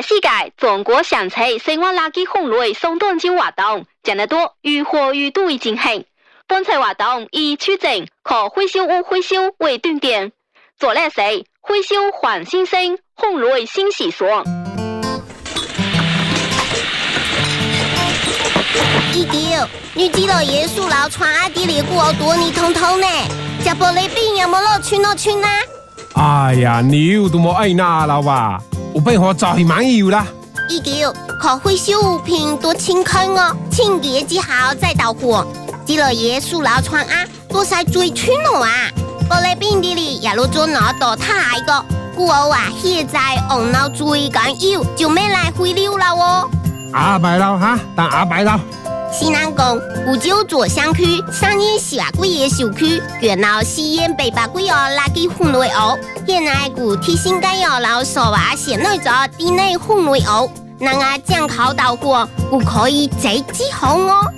世界中國上次生活垃圾分類送斷金活動，將得多如火如荼進行。本次活動以促進可回收物回收為重點，做了是回收換新生，分類新習俗。 19，你知道耶穌老傳阿啲嚟過多年通通呢？食玻璃餅有冇落村啦？ 哎呀，你都冇愛拿啦哇！我俾我早去買油啦。 19，可回收物品多清空哦，清潔之後再到貨。知道耶穌老傳啊，多晒最村咯啊！玻璃餅啲嚟也落咗攞到太個，故我話現在紅腦最緊要就咩來回流啦喎。 阿伯佬哈，但阿伯佬。 西南港古舊左鄉區上年下個月小區原來西園北八個月垃圾分類屋，現在古提醒該有老所話現內咗地內分類屋，那個將考到過古可以直接紅哦。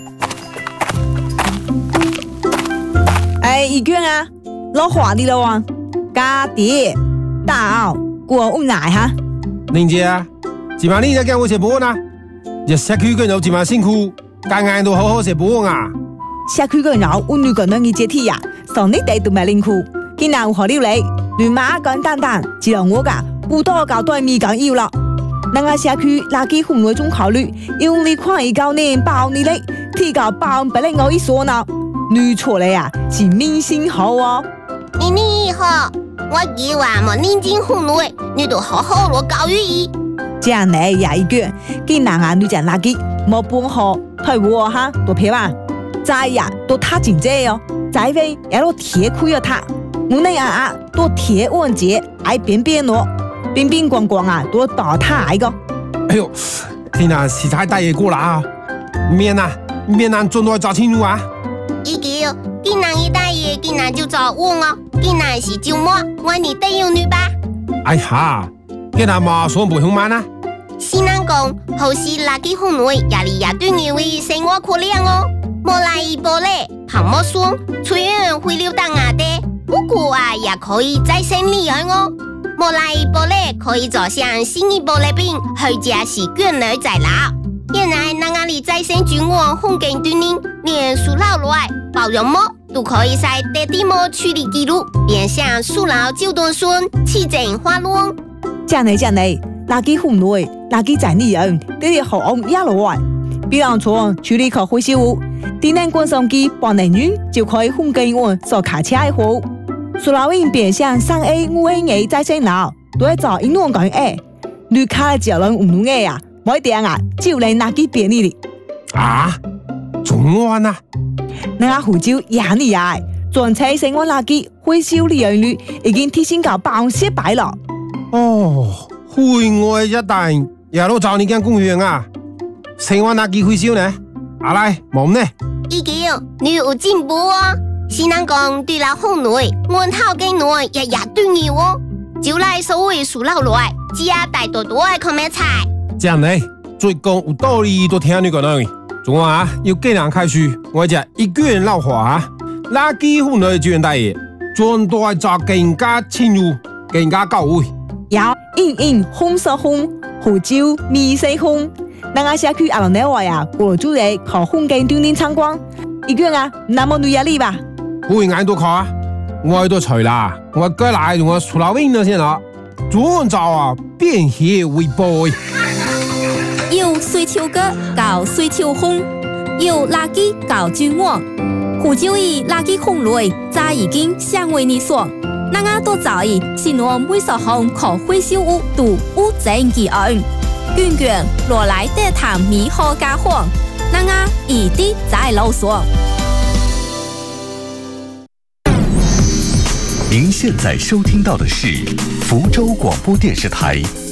哎，一卷啊，老華啲咯喎，家爹到過唔來哈。 玲姐啊，今晚你在跟我食飯啊？一社區嘅人今晚辛苦。間間都好好食飯啊！ 社區嘅人我女個能嘅接替呀，上你哋都咪辛苦，今日有何料理？亂馬簡單單，只有我噶不多搞對面緊要啦。那個社區垃圾分類中考慮，用你看一高年包你嘞，提高包不能我一說呢，女錯嘞啊，是明星好哦。 你好，我叫話冇認真分類，你都好好落教育伊。 這樣呢也一句，今日啊女講垃圾冇半好。退我哈，多撇吧，再呀都他真濟哦，再飛也都鐵虧了他，我那啊都鐵穩節，愛邊邊咯，邊邊光光啊都倒他來個。 哎呦，天啊，時太大嘢過啦啊！面啊，轉來找清楚啊 ！19，今日一大爺，今日就找我哦，今日是周末，我你帶有女吧？ 哎呀，今日嘛算不凶慢啊！ 西南講好似垃圾分類壓力也對你為生活可憐哦，冇來一玻璃旁冇酸，雖然會流到牙的，不過啊也可以再生利用哦。冇來一玻璃可以做上新一玻璃餅，回家是捲來再撈。現在那個里再生菌網風景對您，連塑料來包容膜都可以在地地膜處理記錄，變相塑料就斷酸，起整花luôn。 這樣垃圾分類，垃圾整理人，呢啲好一路來。比方說處理可回收物，電能滾送機幫能源就可以分給我所開車的貨。塑料瓶變相3A、5A 再生lab都係找英文講誒，你開咗人唔用誒啊，冇一定啊，就嚟垃圾便利哩。 啊，仲安啊？ 那個湖州也厲害，全車生活垃圾回收利用率已經提升到100%了。 哦。戶外一帶也都找你間公園啊，生活垃圾回收呢？阿來冇呢 ？19，你有進步哦。西南講對了分類，我頭嘅內也對要哦。就來所謂塑料來，只要帶多多嘅看咩菜。 這樣呢，最講有道理都聽你講啦。仲話要既然開始，我就一個人老話啊，垃圾分類專大爺，專都做更加清楚、更加到位。 有應紅色紅，湖州米色紅，那個社區阿龍呢話呀，過主嚟考風景鍛鍊參觀，一個啊，那麼女壓力吧？ 會眼都考啊，我都除啦，我過來用我塑料瓶了先啦，專做啊變黑為薄。 有水球哥搞水球紅，有垃圾搞菌網，湖州以垃圾分類，早已經相為你所。那個都早已是我每所行可回收物都無證記案，卷卷落來得談米好家伙，那個一定在囉嗦。 您现在收听到的是福州广播电视台